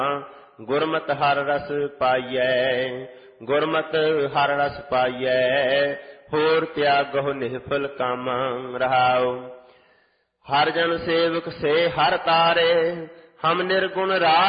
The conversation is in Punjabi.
ਗੁਰਮਤਿ ਹਰਿ ਰਸ ਪਾਈਐ। ਗੁਰਮਤਿ ਹਰਿ ਰਸ ਪਾਈਐ, ਹੋਰ ਤਿਆਗਹੁ ਨਿਹਫਲ ਕੰਮ। ਰਹਾਉ। ਹਰਿ ਜਨ ਸੇਵਕ ਸੇ ਹਰਿ ਤਾਰੇ, ਹਮ ਨਿਰਗੁਣ ਰਾਜ